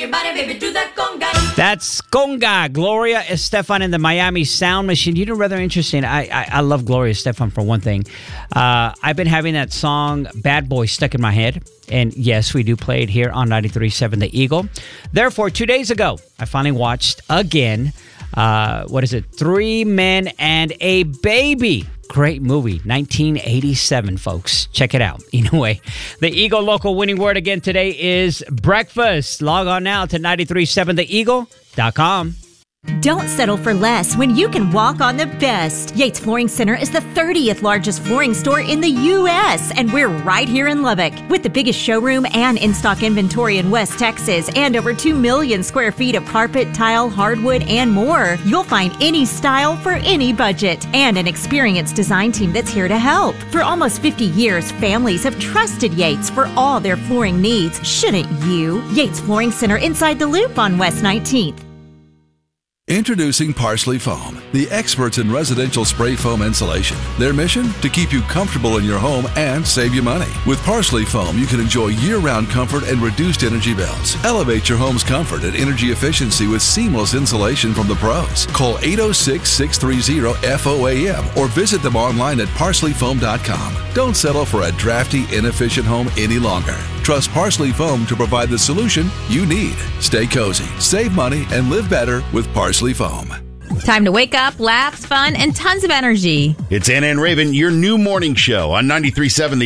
Everybody, baby, do that conga. That's Conga, Gloria Estefan and the Miami Sound Machine. You know, rather interesting. I love Gloria Estefan for one thing. I've been having that song Bad Boy stuck in my head. And yes, we do play it here on 93.7 The Eagle. Therefore, 2 days ago, I finally watched again, 3 Men and a Baby. Great movie, 1987, folks. Check it out. Anyway, the Eagle local winning word again today is breakfast. Log on now to 937theeagle.com. Don't settle for less when you can walk on the best. Yates Flooring Center is the 30th largest flooring store in the U.S., and we're right here in Lubbock. With the biggest showroom and in-stock inventory in West Texas and over 2 million square feet of carpet, tile, hardwood, and more, you'll find any style for any budget and an experienced design team that's here to help. For almost 50 years, families have trusted Yates for all their flooring needs. Shouldn't you? Yates Flooring Center inside the Loop on West 19th. Introducing Parsley Foam, the experts in residential spray foam insulation. Their mission? To keep you comfortable in your home and save you money. With Parsley Foam, you can enjoy year-round comfort and reduced energy bills. Elevate your home's comfort and energy efficiency with seamless insulation from the pros. Call 806-630-FOAM or visit them online at parsleyfoam.com. Don't settle for a drafty, inefficient home any longer. Trust Parsley Foam to provide the solution you need. Stay cozy, save money, and live better with Parsley Foam. Time to wake up, laughs, fun, and tons of energy. It's Anna and Raven, your new morning show on 93.7 The